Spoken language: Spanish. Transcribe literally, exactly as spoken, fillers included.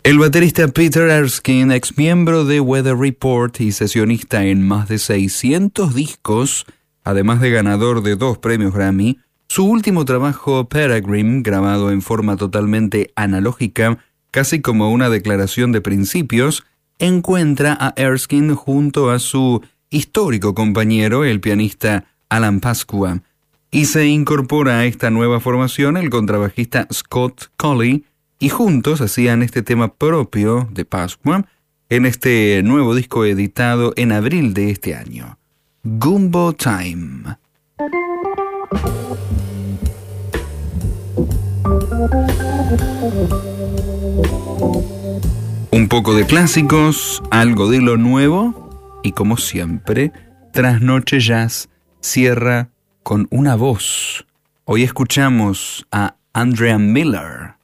El baterista Peter Erskine, ex miembro de Weather Report y sesionista en más de seiscientos discos, además de ganador de dos premios Grammy, su último trabajo, Peregrine, grabado en forma totalmente analógica, casi como una declaración de principios, encuentra a Erskine junto a su histórico compañero, el pianista Alan Pasqua, y se incorpora a esta nueva formación el contrabajista Scott Colley, y juntos hacían este tema propio de Pasqua en este nuevo disco editado en abril de este año, Gumbo Time. Un poco de clásicos, algo de lo nuevo y, como siempre, Trasnoche Jazz cierra con una voz. Hoy escuchamos a Andrea Miller.